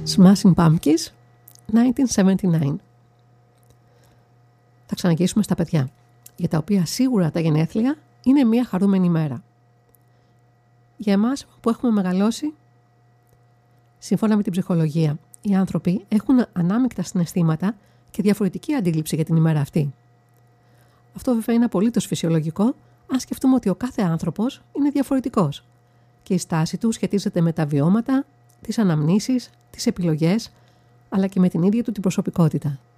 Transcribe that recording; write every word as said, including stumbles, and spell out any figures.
Smashing Pumpkins, χίλια εννιακόσια εβδομήντα εννέα. Θα ξαναγυρίσουμε στα παιδιά, για τα οποία σίγουρα τα γενέθλια είναι μια χαρούμενη μέρα. Για εμάς που έχουμε μεγαλώσει, σύμφωνα με την ψυχολογία, οι άνθρωποι έχουν ανάμεικτα συναισθήματα και διαφορετική αντίληψη για την ημέρα αυτή. Αυτό βέβαια είναι απολύτως φυσιολογικό, αν σκεφτούμε ότι ο κάθε άνθρωπος είναι διαφορετικός και η στάση του σχετίζεται με τα βιώματα, τις αναμνήσεις, τις επιλογές, αλλά και με την ίδια του την προσωπικότητα.